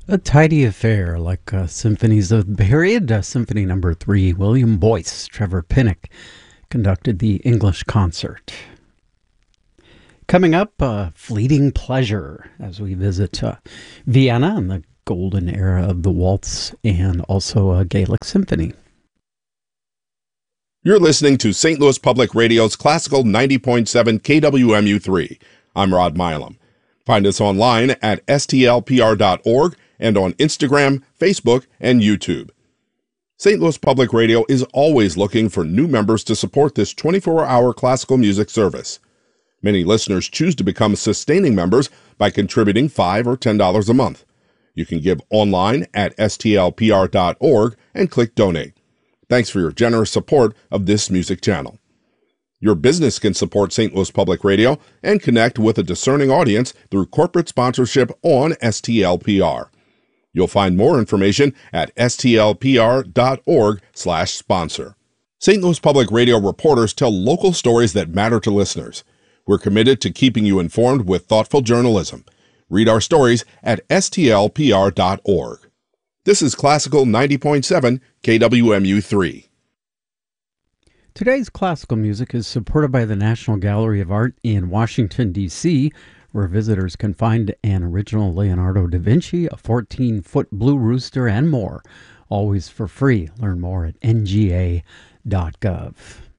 A tidy affair, like symphonies of the period. Symphony Number 3, William Boyce, Trevor Pinnock conducted the English concert. Coming up, Fleeting Pleasure, as we visit Vienna and the golden era of the waltz and also a Gaelic symphony. You're listening to St. Louis Public Radio's Classical 90.7 KWMU3. I'm Rod Milam. Find us online at stlpr.org and on Instagram, Facebook, and YouTube. St. Louis Public Radio is always looking for new members to support this 24-hour classical music service. Many listeners choose to become sustaining members by contributing $5 or $10 a month. You can give online at stlpr.org and click Donate. Thanks for your generous support of this music channel. Your business can support St. Louis Public Radio and connect with a discerning audience through corporate sponsorship on STLPR. You'll find more information at stlpr.org/sponsor. St. Louis Public Radio reporters tell local stories that matter to listeners. We're committed to keeping you informed with thoughtful journalism. Read our stories at stlpr.org. This is Classical 90.7 KWMU3. Today's classical music is supported by the National Gallery of Art in Washington, D.C., where visitors can find an original Leonardo da Vinci, a 14-foot blue rooster, and more, always for free. Learn more at nga.gov.